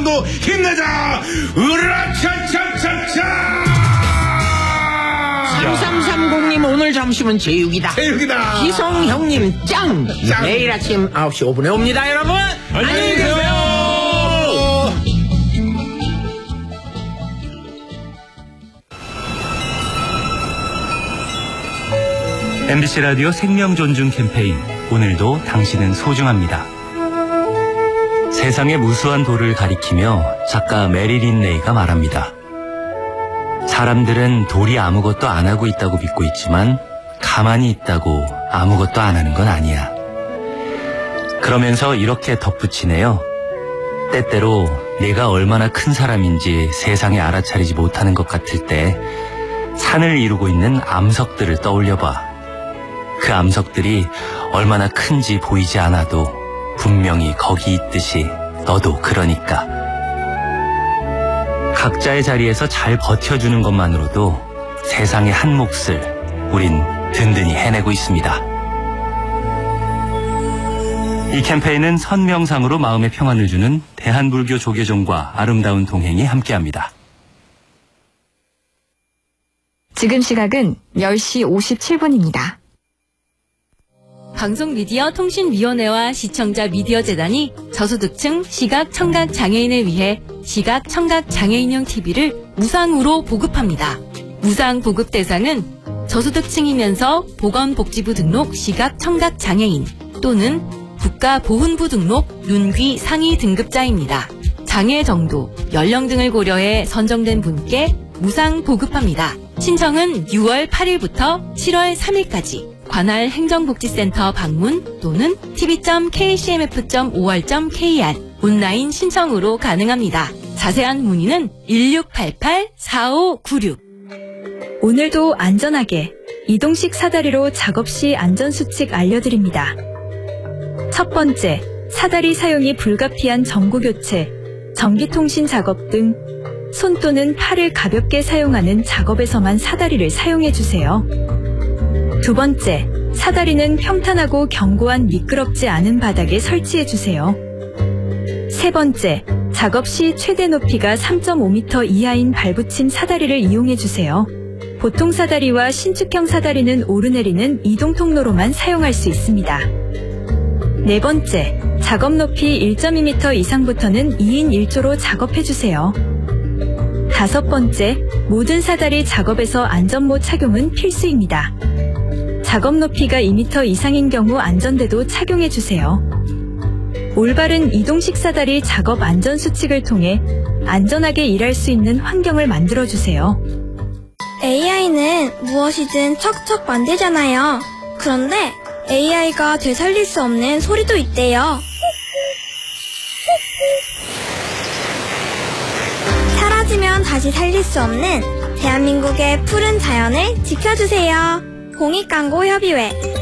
사람도 힘내자. 으라차차차차. 3330님 오늘 점심은 제육이다. 제육이다. 기성형님 짱. 내일 아침 9시 5분에 옵니다 여러분. 안녕히 계세요. MBC 라디오 생명존중 캠페인, 오늘도 당신은 소중합니다. 세상의 무수한 도를 가리키며 작가 메릴린 레이가 말합니다. 사람들은 돌이 아무것도 안 하고 있다고 믿고 있지만 가만히 있다고 아무것도 안 하는 건 아니야. 그러면서 이렇게 덧붙이네요. 때때로 내가 얼마나 큰 사람인지 세상에 알아차리지 못하는 것 같을 때 산을 이루고 있는 암석들을 떠올려봐. 그 암석들이 얼마나 큰지 보이지 않아도 분명히 거기 있듯이 너도 그러니까. 각자의 자리에서 잘 버텨주는 것만으로도 세상의 한 몫을 우린 든든히 해내고 있습니다. 이 캠페인은 선명상으로 마음의 평안을 주는 대한불교 조계종과 아름다운 동행이 함께합니다. 지금 시각은 10시 57분입니다. 방송미디어통신위원회와 시청자 미디어재단이 저소득층 시각청각장애인을 위해 시각청각장애인용 TV를 무상으로 보급합니다. 무상 보급 대상은 저소득층이면서 보건복지부 등록 시각청각장애인 또는 국가보훈부 등록 눈귀 상위 등급자입니다. 장애 정도, 연령 등을 고려해 선정된 분께 무상 보급합니다. 신청은 6월 8일부터 7월 3일까지 관할 행정복지센터 방문 또는 tv.kcmf.or.kr 온라인 신청으로 가능합니다. 자세한 문의는 1688-4596. 오늘도 안전하게 이동식 사다리로 작업 시 안전수칙 알려드립니다. 첫 번째, 사다리 사용이 불가피한 전구교체, 전기통신 작업 등 손 또는 팔을 가볍게 사용하는 작업에서만 사다리를 사용해주세요. 두 번째, 사다리는 평탄하고 견고한 미끄럽지 않은 바닥에 설치해주세요. 세 번째, 작업 시 최대 높이가 3.5m 이하인 발붙임 사다리를 이용해주세요. 보통 사다리와 신축형 사다리는 오르내리는 이동 통로로만 사용할 수 있습니다. 네 번째, 작업 높이 1.2m 이상부터는 2인 1조로 작업해주세요. 다섯 번째, 모든 사다리 작업에서 안전모 착용은 필수입니다. 작업 높이가 2m 이상인 경우 안전대도 착용해주세요. 올바른 이동식 사다리 작업 안전수칙을 통해 안전하게 일할 수 있는 환경을 만들어주세요. AI는 무엇이든 척척 만들잖아요. 그런데 AI가 되살릴 수 없는 소리도 있대요. 사라지면 다시 살릴 수 없는 대한민국의 푸른 자연을 지켜주세요. 공익광고협의회